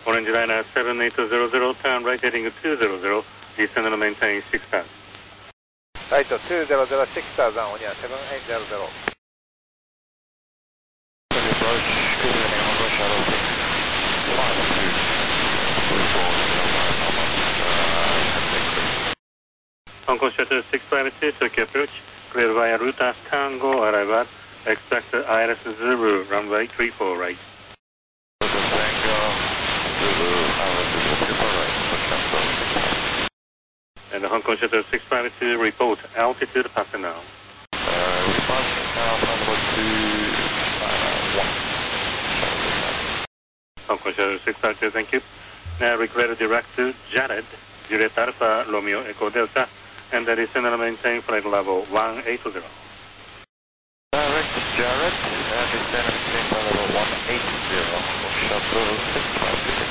Orange Liner 7800, turn right heading 200, descend and maintain 6000. Right 200, 6000, on your 7800. Hong Kong Shuttle 652, Tokyo approach, clear via route as Tango, arrive at expect ILS Zulu, runway 34 right. And the Hong Kong Shuttle 652, report altitude passing now. Passing now, number 2, 1. Hong Kong Shuttle 652, thank you. Now require direct to Jared, Juliet Alpha, Romeo Echo Delta, and the descend and maintain flight level 180. Direct to Jared, descend and maintain flight level 180 for Shuttle 652.